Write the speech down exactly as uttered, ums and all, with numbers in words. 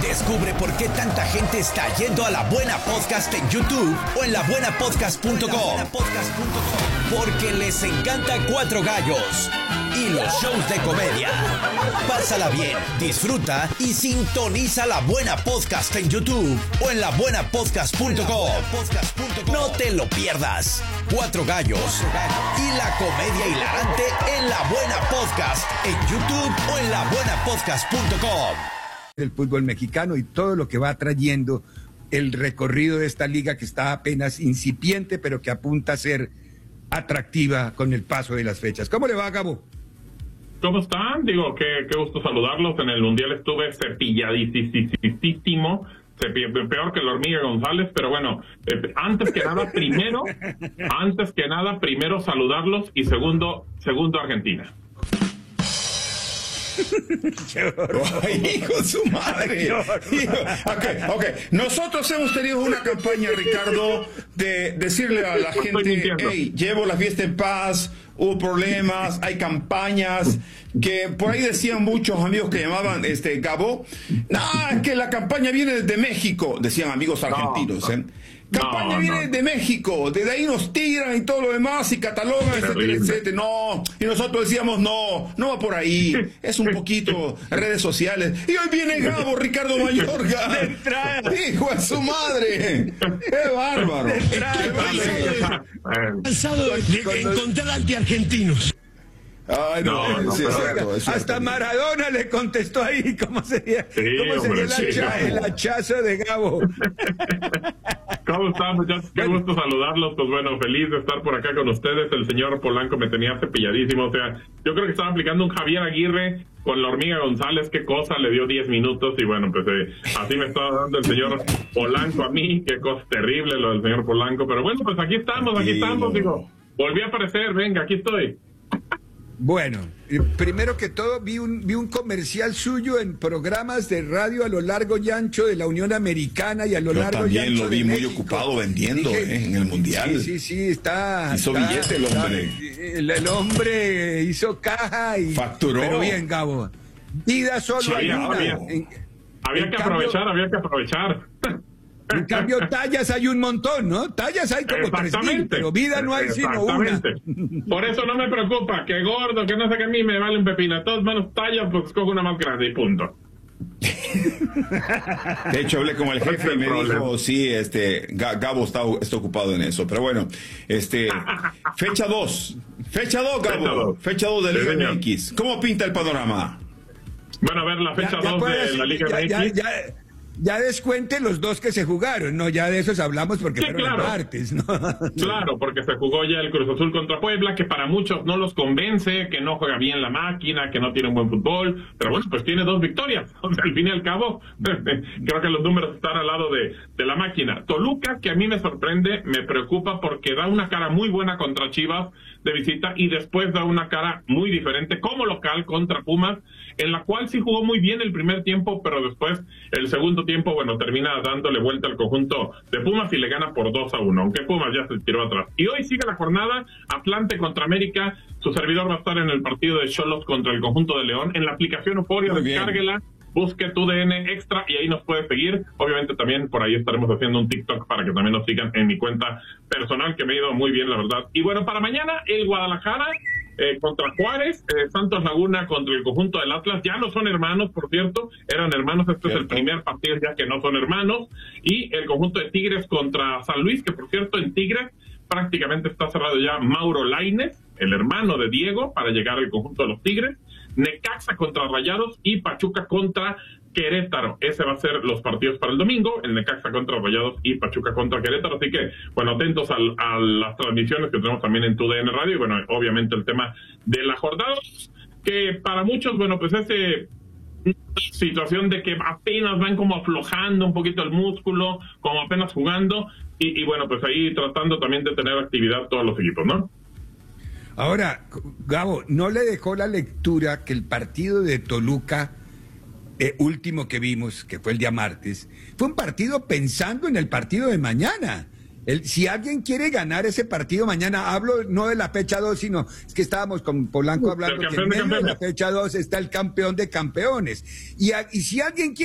Descubre por qué tanta gente está yendo a La Buena Podcast en YouTube o en la buena podcast punto com. Porque les encanta Cuatro Gallos y los shows de comedia. Pásala bien, disfruta y sintoniza La Buena Podcast en YouTube o en la buena podcast punto com. No te lo pierdas. Cuatro Gallos y la comedia hilarante en La Buena Podcast en YouTube o en la buena podcast punto com. El fútbol mexicano y todo lo que va trayendo el recorrido de esta liga que está apenas incipiente, pero que apunta a ser atractiva con el paso de las fechas. ¿Cómo le va, Gabo? ¿Cómo están? Digo, qué, qué gusto saludarlos. En el Mundial estuve cepilladísimo, peor que la hormiga González, pero bueno, eh, antes que nada, primero, antes que nada, primero saludarlos y segundo, segundo Argentina. Ay, hijo de su madre. Hijo. Okay, okay. Nosotros hemos tenido una campaña, Ricardo, de decirle a la gente, hey, llevo la fiesta en paz, hubo problemas, hay campañas, que por ahí decían muchos amigos que llamaban este Gabo, no, es que la campaña viene desde México, decían amigos argentinos, ¿eh? Campaña no, viene no. de México, desde ahí nos tiran y todo lo demás y catalogan, etcétera, etcétera. No, y nosotros decíamos, no, no va por ahí, es un poquito redes sociales. Y hoy viene Gabo, Ricardo Mayorga. Hijo de su madre. ¡Qué bárbaro! Cansado de encontrar antiargentinos. Ay, no, no, no sí, pero, cierto, hasta cierto. Maradona le contestó ahí cómo sería, sí, cómo sería hombre, el, hacha, sí, el hachazo de Gabo. ¿Cómo están, muchachos? Qué gusto saludarlos. Pues bueno, feliz de estar por acá con ustedes. El señor Polanco me tenía cepilladísimo. O sea, yo creo que estaba aplicando un Javier Aguirre con la hormiga González. Qué cosa, le dio diez minutos y bueno, pues eh, así me estaba dando el señor Polanco a mí. Qué cosa terrible lo del señor Polanco. Pero bueno, pues aquí estamos, aquí estamos. Digo, volví a aparecer, venga, aquí estoy. Bueno, primero que todo vi un, vi un comercial suyo en programas de radio a lo largo y ancho de la Unión Americana y a lo Yo largo y ancho de México. También lo vi muy ocupado vendiendo Dije, eh, en el Mundial. Sí, sí, sí, está... Hizo está, billete el hombre. Está, el, el hombre hizo caja y... Facturó. Pero bien, Gabo. Vida solo sí, hay una. Había, en, había en que cambio, aprovechar, había que aprovechar. En cambio, tallas hay un montón, ¿no? Tallas hay como tres mil, pero vida no hay sino una. Por eso no me preocupa, que gordo, que no sé qué, a mí me vale un pepino. Todas manos tallas, pues escojo una más grande y punto. De hecho, hablé con el jefe y me dijo, sí, este, Gabo está, está ocupado en eso. Pero bueno, este, fecha dos. Fecha dos, Gabo. Fecha dos de Liga M X. ¿Cómo pinta el panorama? Bueno, a ver, la fecha dos de la Liga M X. Ya, ya, Ya descuente los dos que se jugaron, no, ya de esos hablamos porque sí, fueron claro. martes, ¿no? Claro, porque se jugó ya el Cruz Azul contra Puebla, que para muchos no los convence, que no juega bien la máquina, que no tiene un buen fútbol, pero bueno, pues tiene dos victorias, o sea, al fin y al cabo, creo que los números están al lado de, de la máquina. Toluca, que a mí me sorprende, me preocupa porque da una cara muy buena contra Chivas de visita y después da una cara muy diferente como local contra Pumas, en la cual sí jugó muy bien el primer tiempo, pero después el segundo tiempo, bueno, termina dándole vuelta al conjunto de Pumas y le gana por dos a uno, aunque Pumas ya se tiró atrás. Y hoy sigue la jornada, Atlante contra América, su servidor va a estar en el partido de Xolos contra el conjunto de León, en la aplicación Euforia, descárguela, busque tu D N Extra y ahí nos puede seguir. Obviamente también por ahí estaremos haciendo un TikTok para que también nos sigan en mi cuenta personal, que me ha ido muy bien, la verdad. Y bueno, para mañana, el Guadalajara Eh, contra Juárez, eh, Santos Laguna contra el conjunto del Atlas, ya no son hermanos, por cierto, eran hermanos, este ¿cierto? Es el primer partido ya que no son hermanos, y el conjunto de Tigres contra San Luis, que por cierto en Tigres prácticamente está cerrado ya Mauro Lainez, el hermano de Diego, para llegar al conjunto de los Tigres, Necaxa contra Rayados y Pachuca contra Querétaro. Ese va a ser los partidos para el domingo, el Necaxa contra Rayados y Pachuca contra Querétaro, así que, bueno, atentos al, a las transmisiones que tenemos también en tu D N Radio, y bueno, obviamente el tema de la jornada, que para muchos, bueno, pues ese situación de que apenas van como aflojando un poquito el músculo, como apenas jugando, y, y bueno, pues ahí tratando también de tener actividad todos los equipos, ¿no? Ahora, Gabo, ¿no le dejó la lectura que el partido de Toluca, eh, último que vimos, que fue el día martes, fue un partido pensando en el partido de mañana? El, si alguien quiere ganar ese partido mañana, hablo no de la fecha dos, sino es que estábamos con Polanco hablando que en medio de la fecha dos está el campeón de campeones. Y, a, y si alguien quiere